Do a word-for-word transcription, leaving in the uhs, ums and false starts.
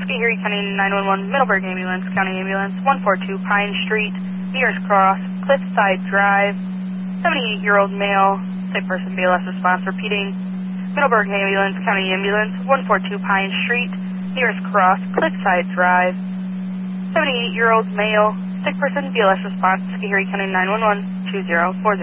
Schoharie County nine one one, Middleburg Ambulance, County Ambulance, one four two Pine Street, nearest cross, Cliffside Drive, seventy-eight-year-old male, sick person, B L S response, repeating, Middleburg Ambulance, County Ambulance, one four two Pine Street, nearest cross, Cliffside Drive, seventy-eight-year-old male, sick person, B L S response, Schoharie County nine one one, two zero four zero.